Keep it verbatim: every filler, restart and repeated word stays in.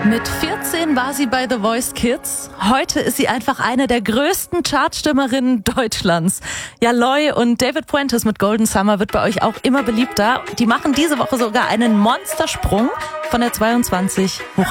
Mit vierzehn war sie bei The Voice Kids. Heute ist sie einfach eine der größten Chartstimmerinnen Deutschlands. Ja, Loi und David Puentes mit Golden Summer wird bei euch auch immer beliebter. Die machen diese Woche sogar einen Monstersprung von der zweiundzwanzig hoch